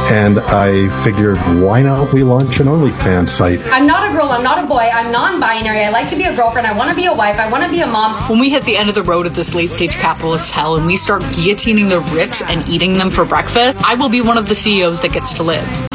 And I figured, why not we launch an OnlyFans site? I'm not a girl, I'm not a boy, I'm non-binary, I like to be a girlfriend, I want to be a wife, I want to be a mom. When we hit the end of the road of this late-stage capitalist hell and we start guillotining the rich and eating them for breakfast, I will be one of the CEOs that gets to live.